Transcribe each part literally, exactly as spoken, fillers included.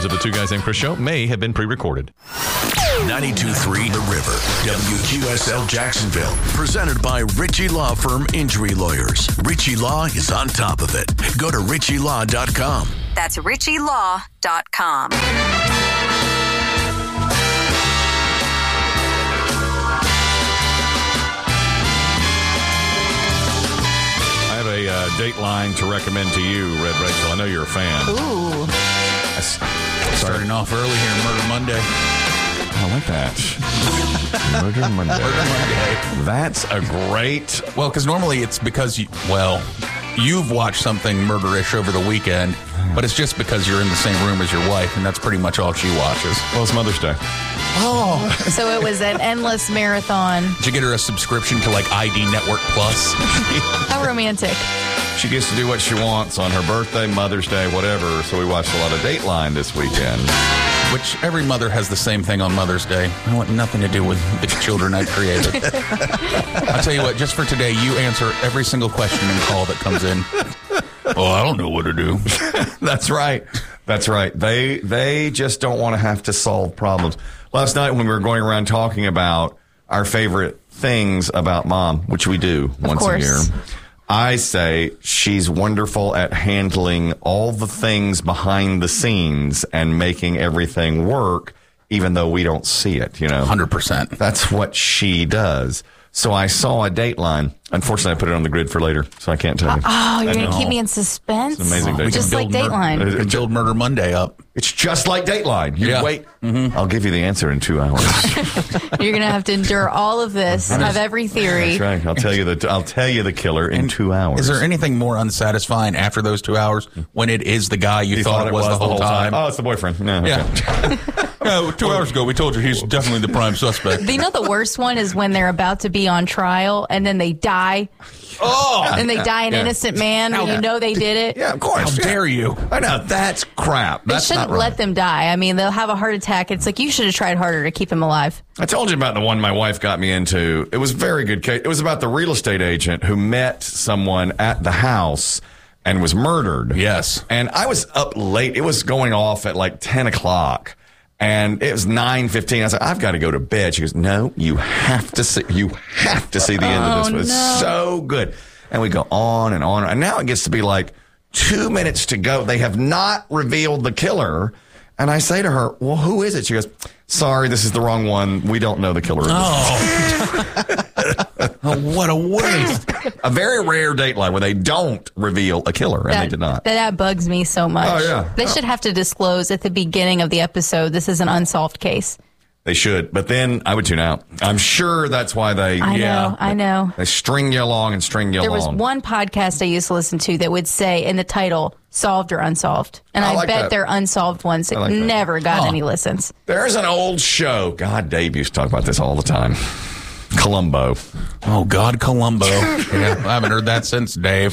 of the Two Guys Named Chris show may have been pre-recorded. ninety-two point three The River, W Q S L Jacksonville. Presented by Ritchie Law Firm Injury Lawyers. Ritchie Law is on top of it. Go to ritchie law dot com. That's ritchie law dot com. I have a uh, Dateline to recommend to you, Red Rachel. I know you're a fan. Ooh. I s- Starting off early here, Murder Monday. I like that. Murder Monday. Murder Monday. That's a great... Well, because normally it's because, you, well, you've watched something murderish over the weekend, but it's just because you're in the same room as your wife, and that's pretty much all she watches. Well, it's Mother's Day. Oh. So it was an endless marathon. Did you get her a subscription to, like, I D Network Plus? How romantic. She gets to do what she wants on her birthday, Mother's Day, whatever. So we watched a lot of Dateline this weekend. Which every mother has the same thing on Mother's Day. I want nothing to do with the children I've created. I'll tell you what, just for today, you answer every single question and call that comes in. Well, I don't know what to do. That's right. That's right. They they just don't want to have to solve problems. Last night when we were going around talking about our favorite things about Mom, which we do once a year, I say she's wonderful at handling all the things behind the scenes and making everything work, even though we don't see it, you know. one hundred percent. That's what she does. So I saw a Dateline. Unfortunately, I put it on the grid for later, so I can't tell you. Oh, you're going to know. keep me in suspense? It's an amazing Dateline. Just like Dateline. Mur- we can build Murder Monday up. It's just like Dateline. You Yeah. wait. Mm-hmm. I'll give you the answer in two hours. You're going to have to endure all of this, have every theory. That's right. I'll tell you the I'll tell you the killer in two hours. Is there anything more unsatisfying after those two hours when it is the guy you, You thought, it was, the whole time? Oh, it's the boyfriend. No, okay. Yeah. No, two hours ago, we told you he's definitely the prime suspect. You know, the worst one is when they're about to be on trial and then they die. Oh! And they die an Yeah. innocent man when you know they did it. Yeah, of course. How yeah. dare you? I know. That's crap. They That's shouldn't not right. let them die. I mean, they'll have a heart attack. It's like, you should have tried harder to keep him alive. I told you about the one my wife got me into. It was a very good case. It was about the real estate agent who met someone at the house and was murdered. Yes. And I was up late. It was going off at like ten o'clock. And it was nine fifteen. I said, I've got to go to bed. She goes, no, you have to see, you have to see the end of this. Oh, It's no. so good. And we go on and on. And now it gets to be like two minutes to go. They have not revealed the killer. And I say to her, well, who is it? She goes, sorry, this is the wrong one. We don't know the killer. Oh. Oh, what a waste. A very rare Dateline where they don't reveal a killer, and That, they did not. That, that bugs me so much. Oh, yeah. They Oh. should have to disclose at the beginning of the episode, this is an unsolved case. They should. But then I would tune out. I'm sure that's why they, I yeah. know, I know. They string you along and string you There was along. one podcast I used to listen to that would say in the title, solved or unsolved. And I I, like bet that. they're unsolved ones that I like that. never got Huh. any listens. There's an old show. God, Dave used to talk about this all the time. Columbo. Oh, God, Columbo. Yeah, I haven't heard that since, Dave.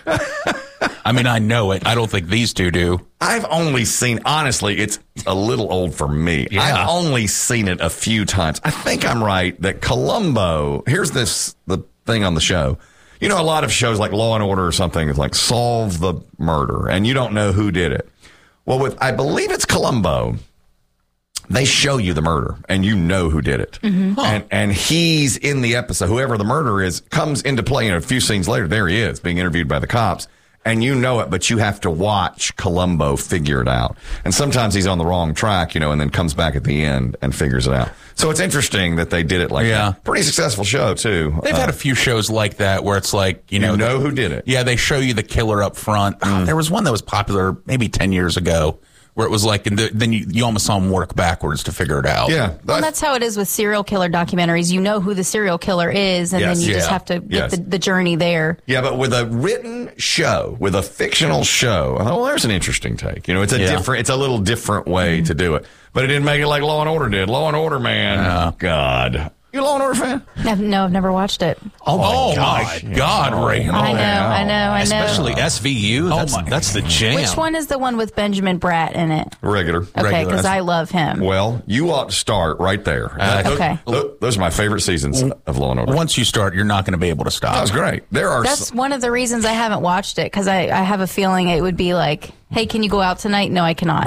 I mean, I know it. I don't think these two do. I've only seen, honestly, it's a little old for me. Yeah. I've only seen it a few times. I think I'm right that Columbo, here's this, the thing on the show. You know, a lot of shows like Law and Order or something is like solve the murder and you don't know who did it. Well, with, I believe it's Columbo, they show you the murder and you know who did it. Mm-hmm. Huh. And and he's in the episode. Whoever the murderer is comes into play in a few scenes later. There he is being interviewed by the cops. And you know it, but you have to watch Columbo figure it out. And sometimes he's on the wrong track, you know, and then comes back at the end and figures it out. So it's interesting that they did it like Yeah. that. Pretty successful show, too. They've Uh, had a few shows like that where it's like, you know, you know who did it. yeah, they show you the killer up front. Oh, there was one that was popular maybe ten years ago where it was like, and the, then you, you almost saw him work backwards to figure it out. Yeah. Well, that's how it is with serial killer documentaries. You know who the serial killer is, and Yes. then you just Yeah. have to get Yes. the, the journey there. Yeah, but with a written show, with a fictional show, oh, well, there's an interesting take. You know, it's a Yeah. different, it's a little different way to do it. But it didn't make it like Law and Order did. Law and Order, man. Yeah. God. You a Law and Order fan? I've, no, I've never watched it. Oh, my God. God, God Ray. I know, I know, I know. Especially S V U. That's, my that's the jam. Which one is the one with Benjamin Bratt in it? Regular. Okay, Regular. because I love him. Well, you ought to start right there. Uh, those, okay. those, those are my favorite seasons of Law and Order. Once you start, you're not going to be able to stop. That was great. There are That's some, one of the reasons I haven't watched it, because I, I have a feeling it would be like, hey, can you go out tonight? No, I cannot.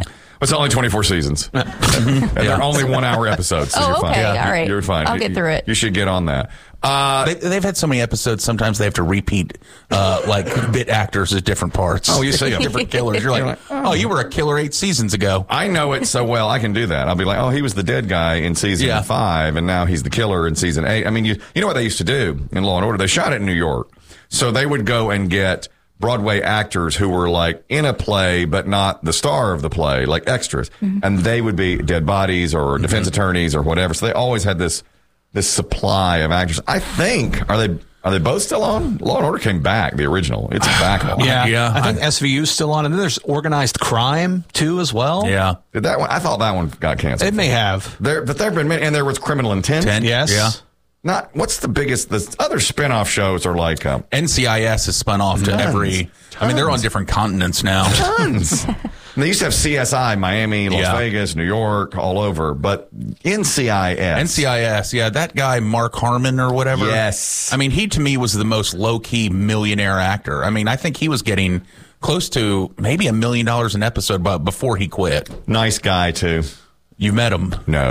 It's only twenty-four seasons. and they're only one-hour episodes. So Oh, you're fine. okay. Yeah. All right. You're fine. I'll get You- through it. You should get on that. Uh, They, they've had so many episodes. Sometimes they have to repeat, uh, like bit actors as different parts. Oh, you see 'em. different killers. You're like, You're like, oh, you were a killer eight seasons ago. I know it so well. I can do that. I'll be like, oh, he was the dead guy in season Yeah. five, and now he's the killer in season eight. I mean, you you know what they used to do in Law and Order? They shot it in New York, so they would go and get Broadway actors who were like in a play, but not the star of the play, like extras, Mm-hmm. and they would be dead bodies or defense attorneys or whatever. So they always had this this supply of actors. I think are they are they both still on? Law and Order came back, the original. It's back on. Yeah, Yeah. I think S V U's still on, and then there's organized crime too as well. Yeah. Did that one? I thought that one got canceled. It may have. There, but there have been many, and there was Criminal Intent. Ten. Yes. Yeah. Not what's the biggest? The other spin-off shows are like um, N C I S is spun off to Tons. every. I mean, they're on different continents now. tons. And they used to have C S I, Miami, Las Yeah. Vegas, New York, all over. But N C I S, N C I S, yeah, that guy Mark Harmon or whatever. Yes. I mean, he to me was the most low key millionaire actor. I mean, I think he was getting close to maybe a million dollars an episode, but before he quit. nice guy too. You met him? No,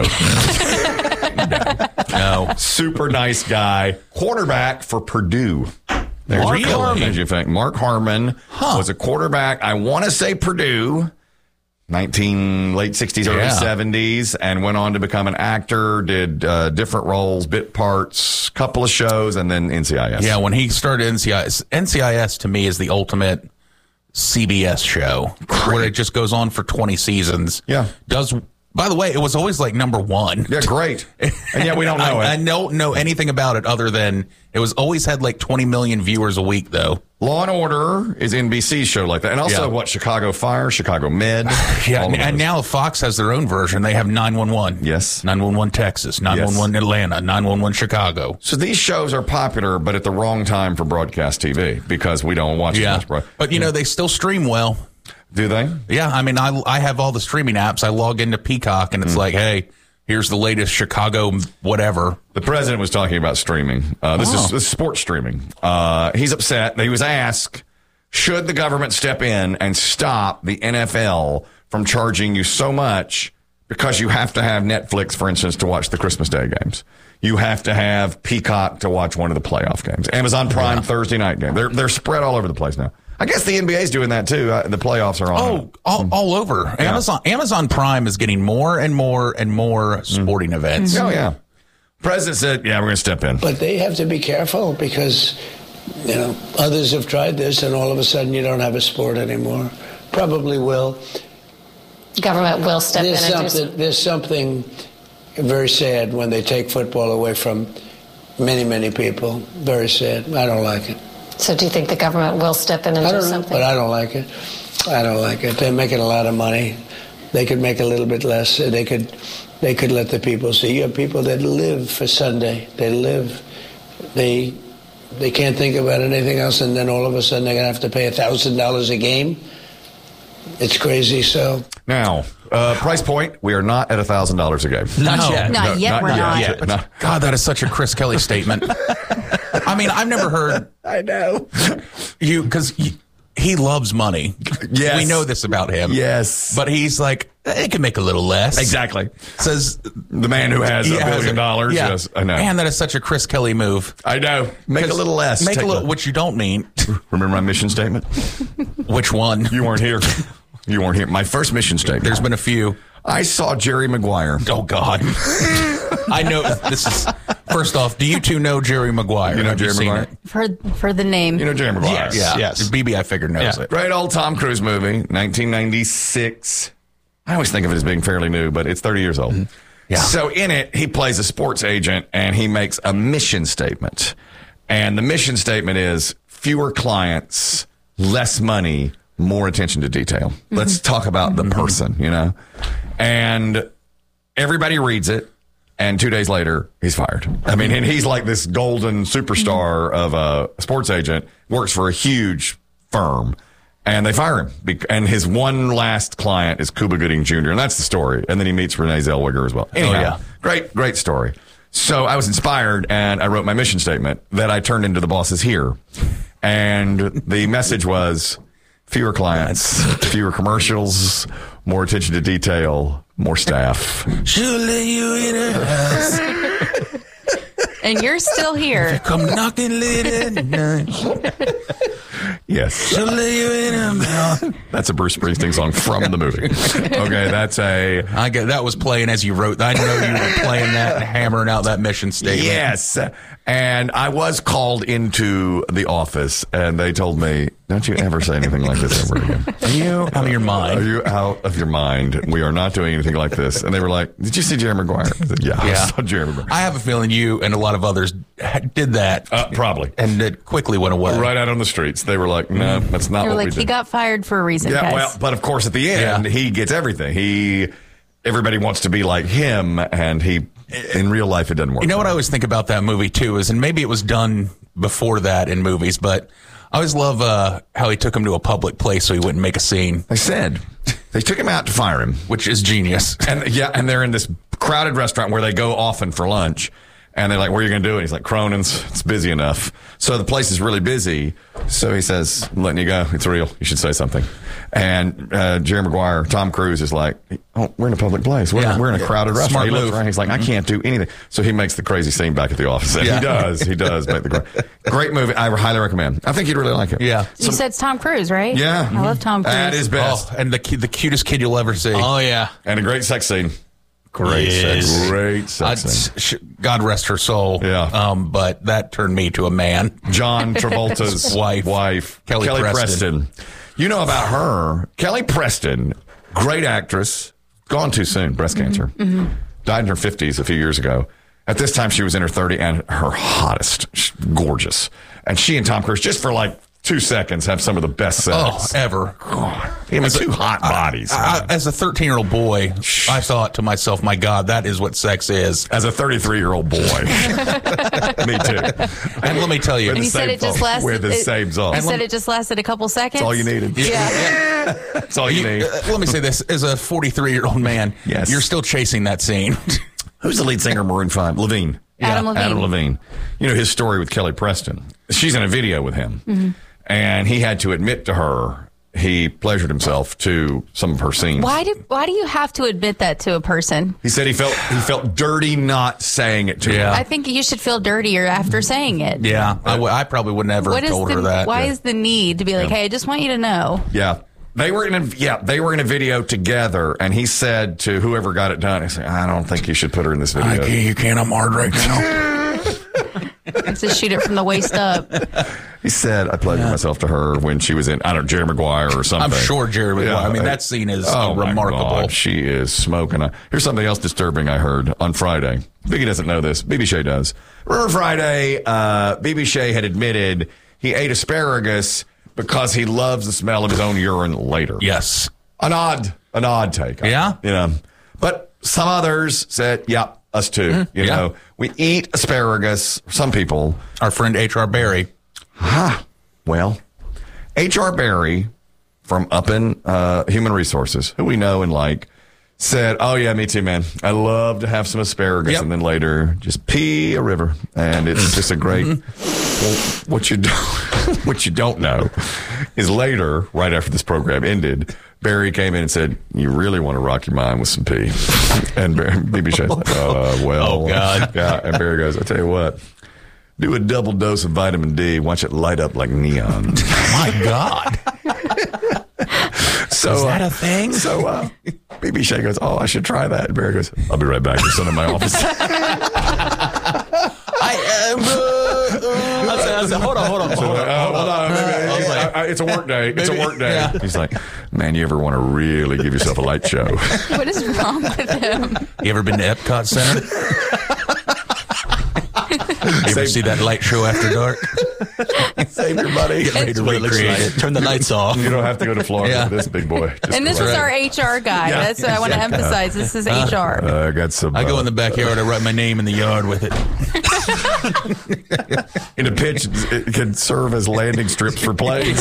No. super nice guy. Quarterback for Purdue. There's Mark really? Harmon. Did you think Mark Harmon Huh. was a quarterback? I want to say Purdue. nineteen late sixties, early Yeah. seventies, and went on to become an actor. Did uh, different roles, bit parts, couple of shows, and then N C I S. Yeah, when he started N C I S, N C I S to me is the ultimate C B S show where it just goes on for twenty seasons. Yeah. Does, by the way, it was always like number one. Yeah, great. And yet we don't know I, it. I don't know anything about it other than it was always had like twenty million viewers a week, though. Law and Order is N B C's show like that. And also, Yeah. what, Chicago Fire, Chicago Med. Yeah, all and, of and those. now Fox has their own version. They have nine one one. Yes. nine one one Texas, nine one one Atlanta, nine one one Chicago. So these shows are popular, but at the wrong time for broadcast T V because we don't watch as Yeah. much broad. But, you know, they still stream well. Do they? Yeah, I mean, I, I have all the streaming apps. I log into Peacock, and it's like, hey, here's the latest Chicago whatever. The president was talking about streaming. Uh, this, Oh. is, this is sports streaming. Uh, he's upset. He was asked, should the government step in and stop the N F L from charging you so much because you have to have Netflix, for instance, to watch the Christmas Day games? You have to have Peacock to watch one of the playoff games. Amazon Prime Yeah. Thursday night game. They're, they're spread all over the place now. I guess the N B A is doing that too. Uh, the playoffs are on. Oh, all, all over. Amazon Amazon Prime is getting more and more and more sporting events. Oh, yeah. President said, yeah, we're going to step in. But they have to be careful because, you know, others have tried this and all of a sudden you don't have a sport anymore. Probably will. Government will step There's in and do something, some- there's something very sad when they take football away from many, many people. Very sad. I don't like it. So do you think the government will step in and I do don't know, something? but I don't like it. I don't like it. They're making a lot of money. They could make a little bit less. They could, they could let the people see. You have people that live for Sunday. They live. They, they can't think about anything else, and then all of a sudden they're gonna have to pay a thousand dollars a game. It's crazy. So Now, uh, price point, we are not at one thousand dollars a game. Not No. yet. Not yet, we're not. yet. Not- God, that is such a Chris Kelly statement. I mean, I've never heard I know. you because he loves money. Yes. We know this about him. Yes. But he's like, it can make a little less. Exactly. Says The man who has he a has billion dollars. Yeah. Yes, I know. Man, that is such a Chris Kelly move. I know. Make a little less. Make Take a little, which you don't mean. Remember my mission statement? Which one? You weren't here. You weren't here. My first mission statement. There's been a few. I saw Jerry Maguire. Oh, God. I know this is, first off, do you two know Jerry Maguire? You know Have Jerry seen Maguire? it? For for the name. You know Jerry Maguire? Yes. Yeah. Yes. B B, I figured, knows Yeah. it. Great old Tom Cruise movie, nineteen ninety-six. I always think of it as being fairly new, but it's thirty years old. Yeah. So in it, he plays a sports agent and he makes a mission statement. And the mission statement is fewer clients, less money, more attention to detail. Let's talk about the person, you know? And everybody reads it. And two days later, he's fired. I mean, and he's like this golden superstar of a sports agent, works for a huge firm, and they fire him. Bec- And his one last client is Cuba Gooding Junior, and that's the story. And then he meets Renee Zellweger as well. Anyhow, yeah. great, great story. So I was inspired, and I wrote my mission statement that I turned into The Boss Is Here. And the message was fewer clients, fewer commercials, more attention to detail, more staff. She'll let you in her house. And you're still here. Come knocking late at night. Yes. She'll let you in her mouth. That's a Bruce Springsteen song from the movie. Okay, that's a... I get that was playing as you wrote. I know you were playing that and hammering out that mission statement. Yes. And I was called into the office, and they told me, don't you ever say anything like this ever again. Are you out of your mind? Are you out of your mind? We are not doing anything like this. And they were like, did you see Jerry Maguire? I said, yeah, Yeah. I saw Jerry Maguire. I have a feeling you and a lot of others did that. Uh, probably. And it quickly went away. Right out on the streets. They were like, no, that's not You're what like, we did. he got fired for a reason, Yeah, guys. well, but of course, at the end, Yeah. he gets everything. He, everybody wants to be like him, and he, in real life, it doesn't work. You know what I always think about that movie, too, is, and maybe it was done before that in movies, but I always love uh, how he took him to a public place so he wouldn't make a scene. They said they took him out to fire him, which is genius. And yeah, and they're in this crowded restaurant where they go often for lunch. And they're like, what are you going to do? And he's like, Cronin's, it's busy enough. So the place is really busy. So he says, I'm letting you go. It's real. You should say something. And uh, Jerry Maguire, Tom Cruise is like, oh, we're in a public place. We're, Yeah. we're in a crowded Smart restaurant. He looks move. around. He's like, I can't do anything. So he makes the crazy scene back at the office. And Yeah. he does. He does make the great, great movie. I highly recommend. I think you'd really like it. Yeah. You said it's Tom Cruise, right? Yeah. I love Tom Cruise. At his best. Oh, and the cu- the cutest kid you'll ever see. Oh, yeah. And a great sex scene. Great Yes. sex. Great I'd- sex scene. sh- God rest her soul. Yeah. Um, but that turned me to a man. John Travolta's Wife. wife, Kelly Preston. You know about her, Kelly Preston, great actress, gone too soon, breast cancer. Mm-hmm. Died in her fifties a few years ago. At this time, she was in her thirties and her hottest, She's gorgeous. And she and Tom Cruise, just for like two seconds, have some of the best Oh, sex. ever. God. I mean, two hot bodies. I, I, as a thirteen-year-old boy, I thought to myself, my God, that is what sex is. As a thirty-three-year-old boy. Me too. And let me tell you, With And the you said same it just thought. lasted. With the it- same song. You said it just lasted a couple seconds. That's all you needed. Yeah. That's all you, You- need. uh, let me say this: as a forty-three-year-old man, Yes. you're still chasing that scene. Who's the lead singer of Maroon five? Levine. Adam Levine. Adam Levine. You know his story with Kelly Preston. She's in a video with him. Mm-hmm. And he had to admit to her he pleasured himself to some of her scenes. Why do Why do you have to admit that to a person? He said he felt he felt dirty not saying it to Yeah. her. I think you should feel dirtier after saying it. Yeah, I, w- I probably would never What have is told the her that. Why Yeah. is the need to be like, hey, I just want you to know? Yeah. They were in a yeah, they were in a video together, and he said to whoever got it done, he said, I don't think you should put her in this I video. can't, you can't. I'm hard right now. Just shoot it from the waist up. He said, I pleasured myself to her when she was in, I don't know, Jerry Maguire or something. I'm sure Jerry Maguire. I mean, that scene is oh my remarkable. God, she is smoking. Here's something else disturbing I heard on Friday. Biggie doesn't know this. B B Shea does. Remember Friday, uh, B B Shea had admitted he ate asparagus because he loves the smell of his own urine later. Yes. An odd, an odd take. on it, Yeah? You know, but some others said, yeah, us too. Mm-hmm. You Yeah. know, we eat asparagus. Some people. Our friend H R. Barry. Ha. Well, H R. Barry from up in uh, Human Resources, who we know and like, said, oh, yeah, me too, man. I love to have some asparagus Yep. and then later just pee a river. And it's just a great. Well, what you don't, what you don't know is later, right after this program ended, Barry came in and said, you really want to rock your mind with some pee. And Barry, B B Shea said, uh, well. Oh, God. Yeah, and Barry goes, I tell you what. Do a double dose of vitamin D. Watch it light up like neon. My God. So, Is that uh, a thing? So uh, B B Shea goes, oh, I should try that. And Barry goes, I'll be right back. You're sitting in my office. I am. Uh, I said, I said, hold on, hold on, hold on. Uh, hold on. I was like, I- I- it's a work day. It's a Maybe- work day. yeah. He's like, man, you ever want to really give yourself a light show? What is wrong with him? You ever been to Epcot Center? You ever see that light show after dark? Save your money. Get ready to what it looks recreate like. it. Turn the lights off. You don't have to go to Florida Yeah. for this, big boy. Just And this go is right. our H R guy. Yeah, That's what I want to exactly. emphasize. This is H R. Uh, I got some. I go uh, in the backyard. I write my name in the yard with it. in a pitch. It can serve as landing strips for planes.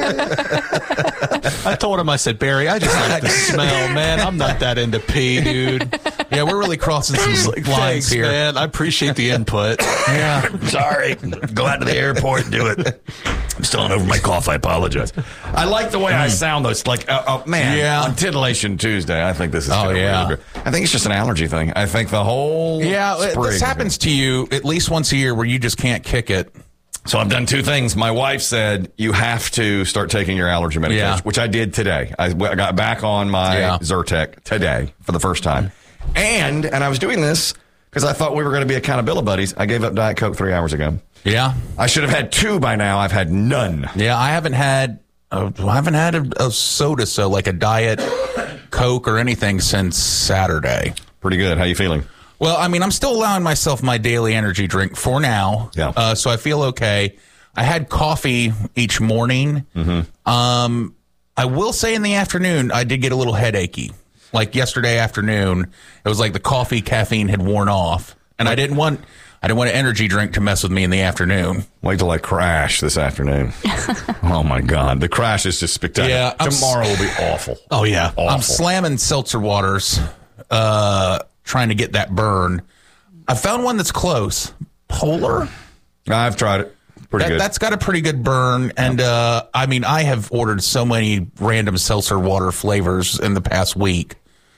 I told him, I said, Barry, I just like the smell, man. I'm not that into pee, dude. Yeah, we're really crossing some lines Thanks, here. man. I appreciate the input. Yeah. Sorry. Go out to the airport and do it. I'm still on over my cough. I apologize. I like the way I sound, though. It's like, uh, oh, man, Yeah. on Titillation Tuesday, I think this is Oh, gonna yeah. really good. I think it's just an allergy thing. I think the whole Yeah, it- spring- this happens to you at least once a year where you just can't kick it. So I've done two things. My wife said you have to start taking your allergy medication, Yeah. which I did today. I, I got back on my Yeah. Zyrtec today for the first time. And and I was doing this because I thought we were going to be accountability buddies. I gave up Diet Coke three hours ago. Yeah. I should have had two by now. I've had none. Yeah, I haven't had a, I haven't had a, a soda, so like a Diet Coke or anything since Saturday. Pretty good. How you feeling? Well, I mean, I'm still allowing myself my daily energy drink for now. Yeah. Uh, so I feel okay. I had coffee each morning. Mm-hmm. Um, I will say in the afternoon, I did get a little headachy. Like yesterday afternoon, it was like the coffee caffeine had worn off, and I didn't want I didn't want an energy drink to mess with me in the afternoon. Wait till I crash this afternoon. Oh my God, the crash is just spectacular. Yeah, I'm Tomorrow will be awful. Oh, yeah. Awful. I'm slamming seltzer waters, uh, trying to get that burn. I found one that's close. Polar. I've tried it. Pretty That, good. that's got a pretty good burn. And, uh, I mean, I have ordered so many random seltzer water flavors in the past week.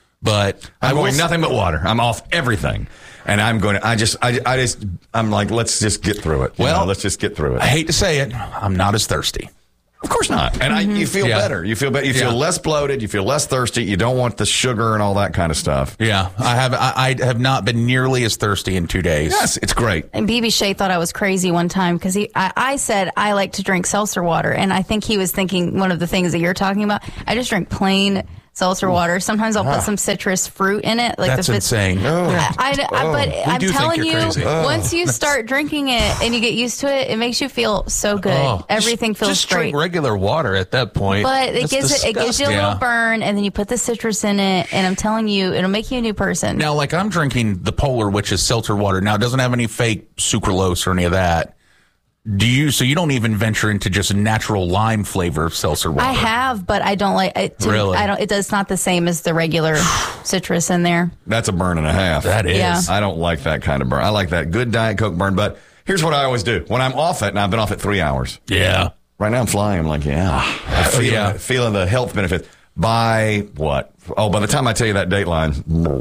But I I'm will going s- nothing but water. I'm off everything. And I'm going to, I just, I, I just, I'm like, let's just get through it. You Well, know, let's just get through it. I hate to say it, I'm not as thirsty. Of course not. And I, you feel Yeah. better. You feel better. You feel Yeah. less bloated. You feel less thirsty. You don't want the sugar and all that kind of stuff. Yeah, I have. I, I have not been nearly as thirsty in two days. Yes, it's great. And B B Shea thought I was crazy one time because he, I, I said I like to drink seltzer water, and I think he was thinking one of the things that you're talking about. I just drink plain seltzer water. Sometimes I'll put some citrus fruit in it. Like That's the, insane. I, I, I, but I'm do think telling you're you, crazy. once you start drinking it and you get used to it, it makes you feel so good. Oh, Everything feels just great. drink regular water at that point. But it That's gives it, it gives you a disgusting. little Yeah. burn, and then you put the citrus in it, and I'm telling you, it'll make you a new person. Now, like I'm drinking the Polar, which is seltzer water. Now, it doesn't have any fake sucralose or any of that. Do you? So you don't even venture into just natural lime flavor seltzer water? I have, but I don't like it. To, Really? I don't. It does not the same as the regular citrus in there. That's a burn and a half. That is. Yeah. I don't like that kind of burn. I like that good Diet Coke burn. But here's what I always do. When I'm off it, and I've been off it three hours. Yeah. Right now I'm flying. I'm like, yeah. I'm feeling, yeah. feeling the health benefits. By what? Oh, by the time I tell you that dateline.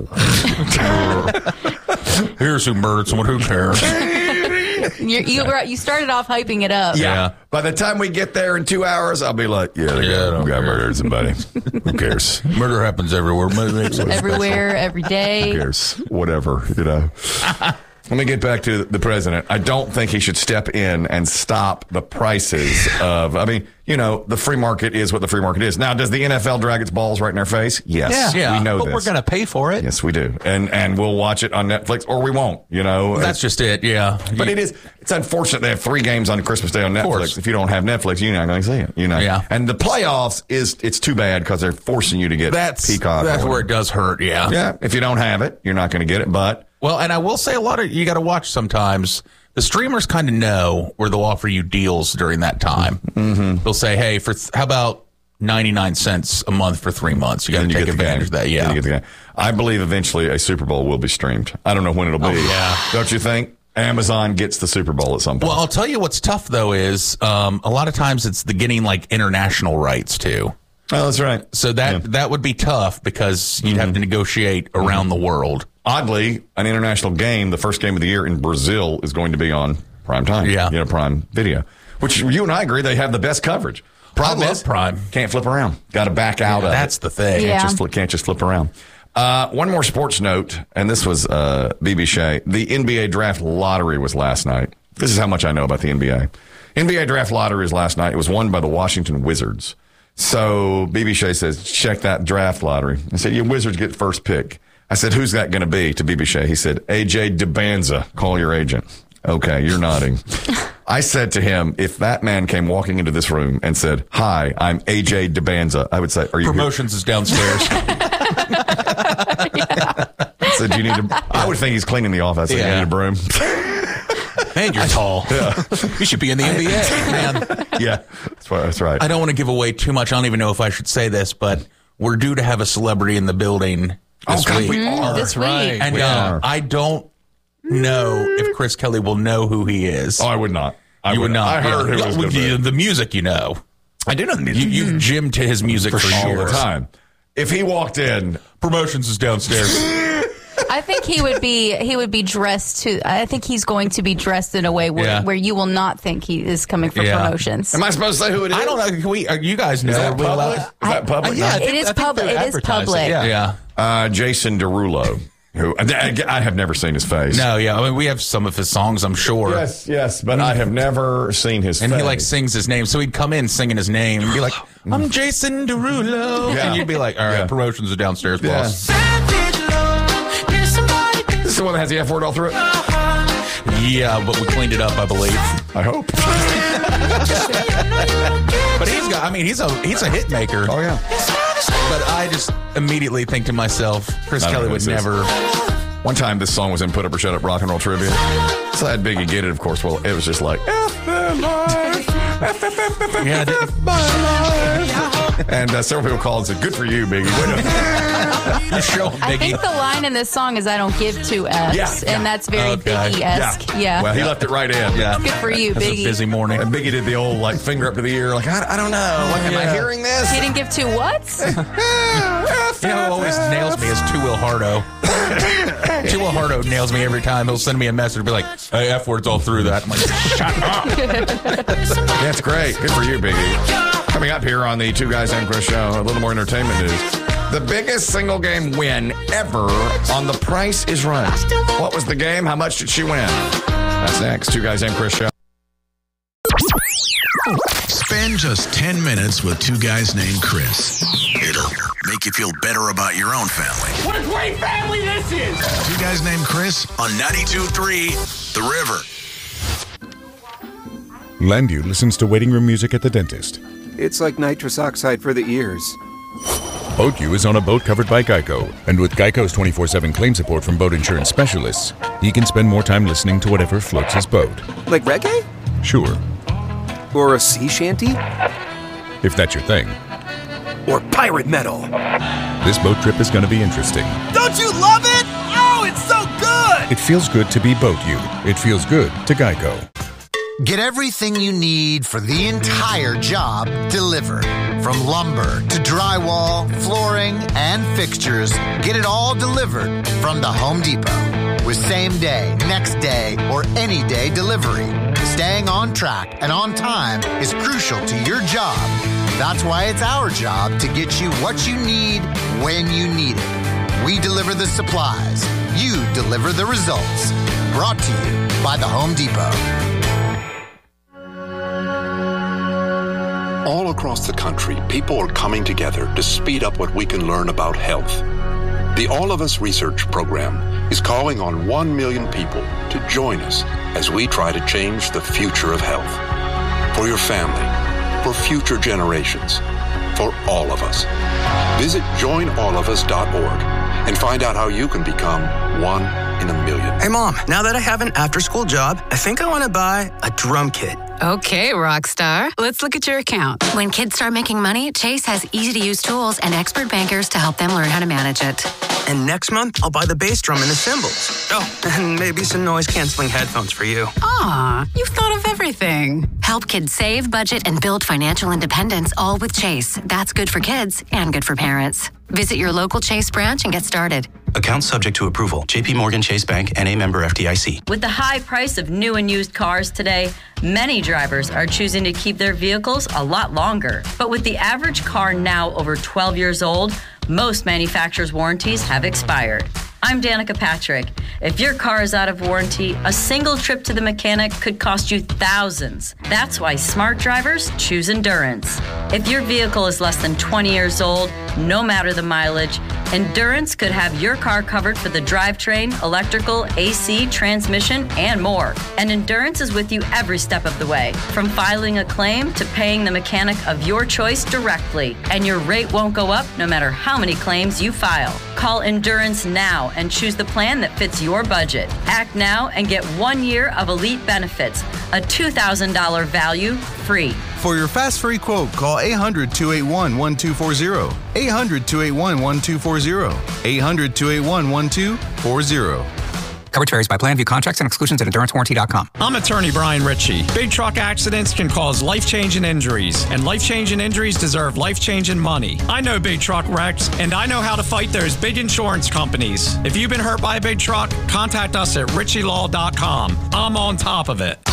Here's who murdered someone. Who cares? You you, were, you started off hyping it up. Yeah. By the time we get there in two hours, I'll be like, yeah, they Yeah, I got, don't got care. murdered somebody. Who cares? Murder happens everywhere. Everywhere, every Who day. cares? Whatever, you know. Let me get back to the president. I don't think he should step in and stop the prices of, I mean, you know, the free market is what the free market is. Now, does the N F L drag its balls right in our face? Yes. Yeah. We know but this. we're going to pay for it. Yes, we do. And and we'll watch it on Netflix or we won't, you know. That's just it. Yeah. But it is, it's unfortunate they have three games on Christmas Day on course. Netflix. If you don't have Netflix, you're not going to see it. You know? Yeah. And the playoffs is, it's too bad because they're forcing you to get That's Peacock. or that's where whatever. it does hurt. Yeah. Yeah. If you don't have it, you're not going to get it. But Well, and I will say a lot of you got to watch sometimes. The streamers kind of know where they'll offer you deals during that time. Mm-hmm. They'll say, "Hey, for th- how about ninety-nine cents a month for three months? You got to then you take get the advantage game. of that." Yeah. Then you get the game. I believe eventually a Super Bowl will be streamed. I don't know when it'll be. Oh, yeah. Don't you think? Amazon gets the Super Bowl at some point. Well, I'll tell you what's tough though is um, a lot of times it's the getting like international rights too. Oh, that's right. So that Yeah. that would be tough because you'd have to negotiate around the world. Oddly, an international game, the first game of the year in Brazil, is going to be on prime time. Yeah. You know, Prime Video, which you and I agree they have the best coverage. Problem I love is, Prime. Can't flip around. Got to back out of That's it. the thing. Yeah. Can't just, flip, can't just flip around. Uh, one more sports note, and this was uh, B B Shea. The N B A draft lottery was last night. This is how much I know about the N B A. N B A draft lottery was last night. It was won by the Washington Wizards. So B B Shea says, check that draft lottery. I said, your Wizards get first pick. I said, who's that going to be to B B Shea? He said, A J DeBanza. Call your agent. Okay, you're nodding. I said to him, if that man came walking into this room and said, hi, I'm A J DeBanza, I would say, are you here? Promotions is downstairs. I said, you need a, I would think he's cleaning the office. I said, you Yeah. need a broom. Man, you're tall. You should be in the N B A, man. Yeah, that's right. That's right. I don't want to give away too much. I don't even know if I should say this, but we're due to have a celebrity in the building Oh, this God, week. we are. This week. Right. And We uh, are. I don't know if Chris Kelly will know who he is. Oh, I would not. I you would not. I heard yeah. who was Well, gonna the, be. the music, you know. I do know the music. You, you've gymmed to his music for, for all years. the time. If he walked in, Promotions is downstairs. I think he would be he would be dressed to. I think he's going to be dressed in a way where, Yeah. where you will not think he is coming for Yeah. promotions. am I supposed to say who it is? I don't know. Can we? Uh, you guys know? Is that Are we allowed public? to- Is that public? Uh, yeah, I No. think- It is I think public. they're It is advertising. public. Yeah. yeah. Uh, Jason Derulo, who I, I have never seen his face. No, yeah. I mean, we have some of his songs, I'm sure. Yes, yes, but I have never seen his And face. he like sings his name, so he'd come in singing his name and be like, "I'm Jason Derulo," Yeah. and you'd be like, "All right, Yeah. promotions are downstairs, Yeah. boss." This is the one that has the F word all through it? Yeah, but we cleaned it up, I believe. I hope. But he's got. I mean, he's a he's a hit maker. Oh, yeah. But I just immediately think to myself, Chris I don't Kelly know would who this is. never. One time this song was in Put Up or Shut Up Rock and Roll Trivia. So I had Biggie get it, of course. Well, it was just like, F their life, F, F, F, F, F, Yeah, I did- F my life. And uh, several people called and said, good for you, Biggie. Way to- You show him, I Biggie. think the line in this song is "I don't give two F's," Yeah, yeah. and that's very Okay. Biggie-esque. Yeah. Well, he left it right in. Yeah. Good for you, That's Biggie. a busy morning. And Biggie did the old like finger up to the ear, like, I, I don't know. Like, am I Yeah. hearing this? He didn't give two whats? You know who always nails me is Two Will Hardo. Two Will Hardo nails me every time. He'll send me a message and be like, hey, F words all through that. I'm like, shut up. That's great. Good for you, Biggie. Coming up here on the Two Guys and Chris show, a little more entertainment news. The biggest single game win ever on The Price is Right. What was the game? How much did she win? That's next. Two Guys and Chris show. Spend just ten minutes with two guys named Chris. It'll make you feel better about your own family. What a great family this is! Two guys named Chris on ninety-two point three The River. Landu listens to waiting room music at the dentist. It's like nitrous oxide for the ears. BoatU is on a boat covered by Geico, and with Geico's twenty-four seven claim support from boat insurance specialists, he can spend more time listening to whatever floats his boat. Like reggae? Sure, Or a sea shanty? if that's your thing. Or pirate metal? This boat trip is going to be interesting. Don't you love it? Oh, it's so good! It feels good to be BoatU. It feels good to Geico. Get everything you need for the entire job delivered. From lumber to drywall, flooring, and fixtures, get it all delivered from the Home Depot. With same day, next day, or any day delivery. Staying on track and on time is crucial to your job. That's why it's our job to get you what you need when you need it. We deliver the supplies. You deliver the results. Brought to you by the Home Depot. All across the country, people are coming together to speed up what we can learn about health. The All of Us Research Program is calling on one million people to join us as we try to change the future of health. For your family, for future generations, for all of us. Visit join all of us dot org and find out how you can become one in a million. Hey, Mom, now that I have an after-school job, I think I want to buy a drum kit. Okay, rock star. Let's look at your account. When kids start making money, Chase has easy-to-use tools and expert bankers to help them learn how to manage it. And next month, I'll buy the bass drum and the cymbals. Oh, and maybe some noise-canceling headphones for you. Aw, you've thought of everything. Help kids save, budget, and build financial independence, all with Chase. That's good for kids and good for parents. Visit your local Chase branch and get started. Account subject to approval. J P Morgan Chase Bank, N A member F D I C. With the high price of new and used cars today, many drivers are choosing to keep their vehicles a lot longer. But with the average car now over twelve years old, most manufacturers' warranties have expired. I'm Danica Patrick. If your car is out of warranty, a single trip to the mechanic could cost you thousands. That's why smart drivers choose Endurance. If your vehicle is less than twenty years old, no matter the mileage, Endurance could have your car covered for the drivetrain, electrical, A C, transmission, and more. And Endurance is with you every step of the way, from filing a claim to paying the mechanic of your choice directly. And your rate won't go up no matter how many claims you file. Call Endurance now and choose the plan that fits your budget. Act now and get one year of elite benefits, a two thousand dollars value free. For your fast free quote, call eight hundred, two eight one, one two four zero. eight hundred, two eight one, one two four zero. eight hundred, two eight one, one two four zero. Coverage varies by plan. View contracts and exclusions at endurance warranty dot com. I'm attorney Brian Ritchie. Big truck accidents can cause life-changing injuries, and life-changing injuries deserve life-changing money. I know big truck wrecks, and I know how to fight those big insurance companies. If you've been hurt by a big truck, contact us at ritchie law dot com. I'm on top of it.